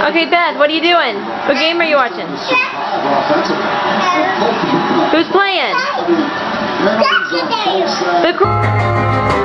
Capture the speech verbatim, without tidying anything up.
Okay, Beth, what are you doing? What game are you watching? Who's playing? The